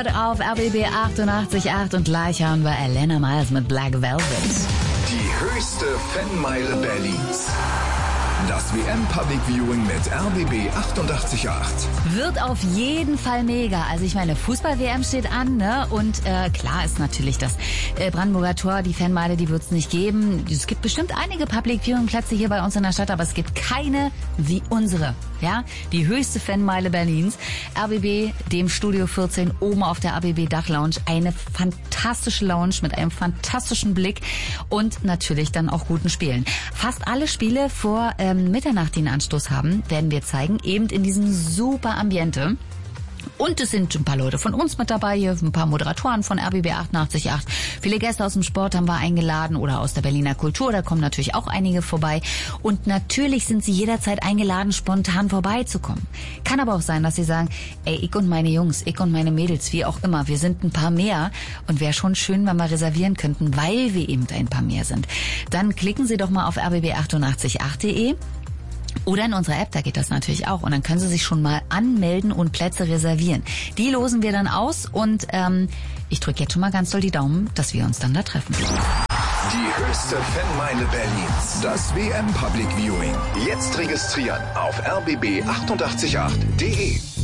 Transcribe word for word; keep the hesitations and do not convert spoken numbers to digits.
gehört auf R B B achtundachtzig Komma acht und gleich haben wir Elena Miles mit Black Velvet. Die höchste Fanmeile Berlins. Das W M Public Viewing mit R B B achtundachtzig Komma acht. Wird auf jeden Fall mega. Also ich meine, Fußball-W M steht an, ne? Und äh, klar ist natürlich das äh, Brandenburger Tor, die Fanmeile, die wird es nicht geben. Es gibt bestimmt einige Public Viewing Plätze hier bei uns in der Stadt, aber es gibt keine wie unsere. Ja, die höchste Fanmeile Berlins. R B B, dem Studio vierzehn, oben auf der R B B Dachlounge. Eine fantastische Lounge mit einem fantastischen Blick und natürlich dann auch guten Spielen. Fast alle Spiele vor ähm, Mitternacht, die einen Anstoß haben, werden wir zeigen, eben in diesem super Ambiente. Und es sind ein paar Leute von uns mit dabei, hier ein paar Moderatoren von R B B achtundachtzig Komma acht. Viele Gäste aus dem Sport haben wir eingeladen oder aus der Berliner Kultur, da kommen natürlich auch einige vorbei. Und natürlich sind sie jederzeit eingeladen, spontan vorbeizukommen. Kann aber auch sein, dass sie sagen, ey, ich und meine Jungs, ich und meine Mädels, wie auch immer, wir sind ein paar mehr und wäre schon schön, wenn wir reservieren könnten, weil wir eben ein paar mehr sind. Dann klicken Sie doch mal auf r b b achtundachtzig Komma acht punkt de. Oder in unserer App, da geht das natürlich auch. Und dann können Sie sich schon mal anmelden und Plätze reservieren. Die losen wir dann aus und ähm, ich drücke jetzt schon mal ganz doll die Daumen, dass wir uns dann da treffen. Die höchste Fanmeile Berlins. Das W M Public Viewing. Jetzt registrieren auf r b b achtundachtzig Komma acht punkt de.